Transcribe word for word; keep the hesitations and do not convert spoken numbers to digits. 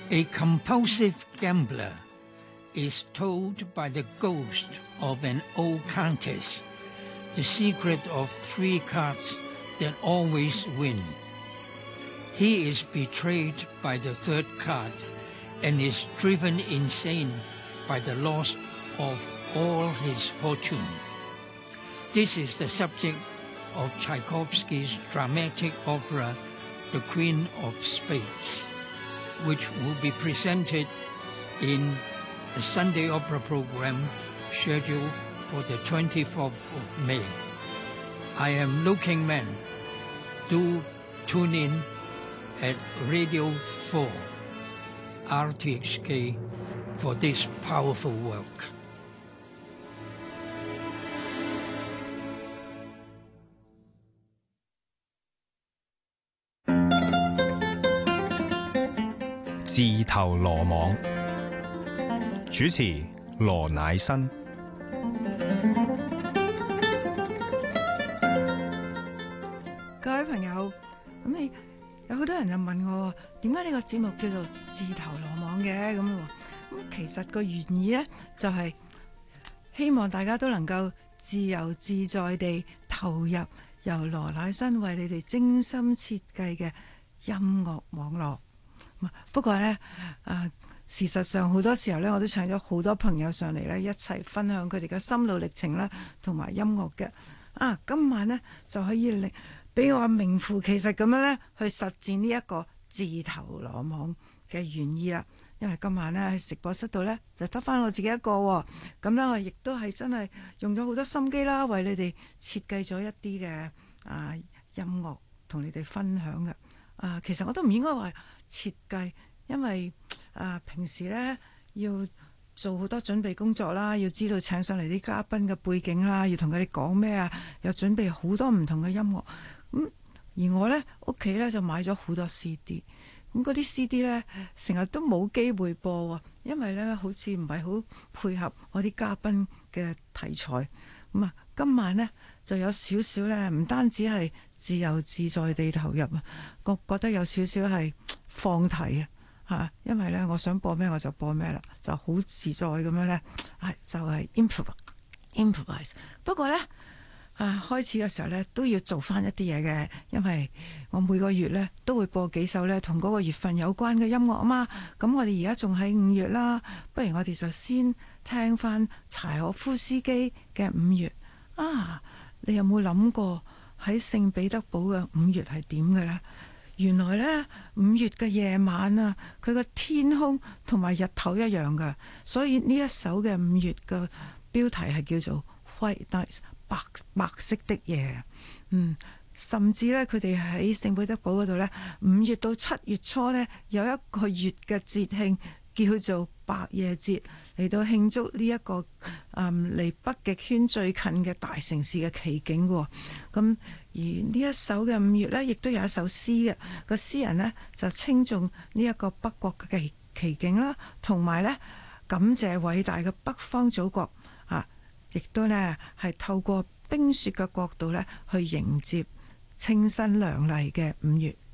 A compulsive gambler is told by the ghost of an old countess the secret of three cards that always win. He is betrayed by the third card and is driven insane by the loss of all his fortune. This is the subject of Tchaikovsky's dramatic opera, The Queen of Spades, which will be presented in the Sunday opera program scheduled for the twenty-fourth of May. I am Looking Man. Do tune in at Radio four R T H K for this powerful work. 自投羅網，主持羅乃新。 各位朋友，咁你有好多人就問我，點解呢個節目叫做自投羅網嘅？咁咁其實個原意呢，就係希望大家都能夠自由自在地投入由羅乃新為你哋精心設計嘅音樂網絡。不過呢，啊，事實上好多時候呢，我都請咗好多朋友上嚟呢，一齊分享佢哋嘅心路歷程啦，同埋音樂嘅。啊，今晚呢，就可以令俾我名副其實咁樣呢，去實踐呢一個自投羅網嘅原意啦。因為今晚呢，喺直播室度呢，就得返我自己一個喎，咁呢，我亦都係真係用咗好多心機啦，為你哋設計咗一啲嘅啊音樂同你哋分享嘅。啊，其實我都唔應該話設計，因為啊平時呢要做好多準備工作啦，要知道請上嚟啲嘉賓嘅背景啦，要同佢哋講咩啊，又準備好多唔同嘅音樂。咁而我呢屋企呢就買咗好多 C D， 咁嗰啲 C D 呢成日都冇機會播喎，因為呢好似唔係好配合我啲嘉賓嘅題材。咁啊，今晚呢就有少少呢，唔單止係自由自在地投入啊，我覺得有少少係放題啊嚇，因為呢我想播咩我就播咩啦，就好自在咁樣呢，係就係 improvise improvise。不過呢，啊開始嘅時候呢都要做翻一啲嘢嘅，因為我每個月呢都會播幾首呢同嗰個月份有關嘅音樂啊嘛。咁我哋而家仲喺五月啦，不如我哋就先聽翻柴可夫斯基嘅五月啊！你有冇諗過喺聖彼得堡嘅五月係點嘅呢？原來呢，五月嘅夜晚啊，佢個天空同埋日頭一樣噶，所以呢一首嘅五月嘅標題係叫做 White Nights， 白白色的夜。嗯，甚至呢，佢哋喺聖彼得堡嗰度呢，五月到七月初呢，有一個月嘅節慶叫做白夜節，嚟到慶祝呢、這、一個誒離、嗯、北極圈最近嘅大城市嘅奇景喎。咁而呢一首嘅五月呢，亦都有一首詩嘅，個詩人呢，就稱頌呢一個北國嘅奇奇景啦，同埋呢感謝偉大嘅北方祖國啊，亦都呢係透過冰雪嘅國度呢，去迎接清新亮麗嘅五月。